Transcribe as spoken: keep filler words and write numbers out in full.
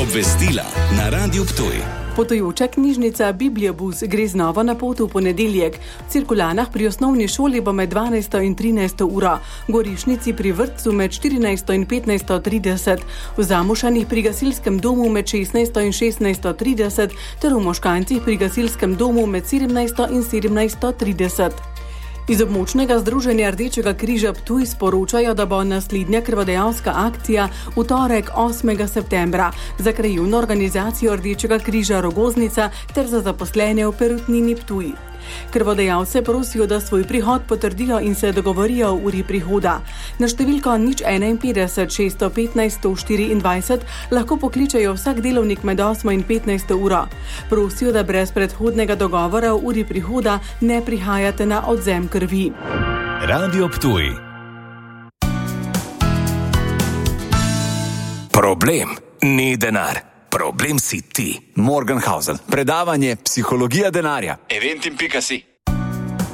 Obvestila na Radiu Ptuj. Potujoča knjižnica Bibliobus gre znova na pot v ponedeljek. V Cirkulanah pri osnovni šoli bo med dvanajsto in trinajsto uro, v Gorišnici pri vrtcu med štirinajsto in petnajsto trideset, v Zamušanih pri gasilskem domu med šestnajsto in šestnajsto trideset ter v Moškancih pri gasilskem domu med sedemnajsto in sedemnajsto trideset. Iz območnega združenja Rdečega križa Ptuj sporočajo, da bo naslednja krvodajalska akcija v torek osmega septembra za krajevno organizacijo Rdečega križa Rogoznica ter za zaposlene v Perutnini Ptuj. Krvodajalce prosijo, da svoj prihod potrdijo in se dogovorijo o uri prihoda. Na številko nič enainpetdeset šeststo petnajst sto štiriindvajset lahko pokličejo vsak delovnik med osmo in petnajsto uro. Prosijo, da brez predhodnega dogovora o uri prihoda ne prihajate na odvzem krvi. Radio Ptuj. Problem ni denar. Problem si ti. Morgenhausen. Predavanje Psihologija denarja. Eventim pika si.